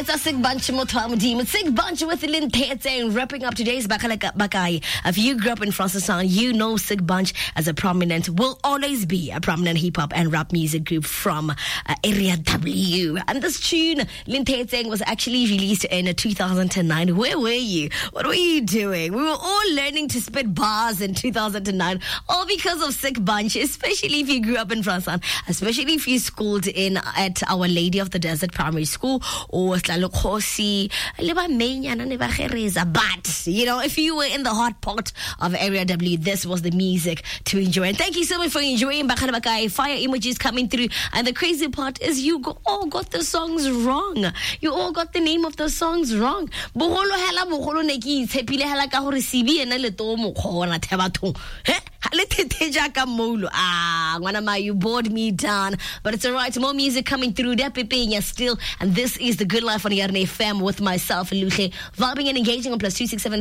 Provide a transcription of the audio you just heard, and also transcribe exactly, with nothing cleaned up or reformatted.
It's a sick bunch of Motamudi, sick bunch with Lynn Tete, wrapping up today's Bakalaka Bakai. If you grew up in Franceston, you know Sick Bunch as a prominent, will always be a prominent hip hop and rap music group from uh, Area W. And this tune, Lynn Tete, was actually released in two thousand nine. Where were you? What were you doing? We were all learning to spit bars in two thousand nine, all because of Sick Bunch, especially if you grew up in Franceston, especially if you schooled in at Our Lady of the Desert Primary School or but, you know, if you were in the hot pot of Area W, this was the music to enjoy. And thank you so much for enjoying Bakana Bakai. Fire emojis coming through. And the crazy part is you go, all got the songs wrong. You all got the name of the songs wrong. Boholo hela boholo neki tshepile hela ka hore C V ena le to mo khona thebatho. He? Ah, Wanama, you bored me down. But it's alright. More music coming through. Still. And this is The Good Life on Yarn F M with myself, Luche. Vibing and engaging on plus two six seven.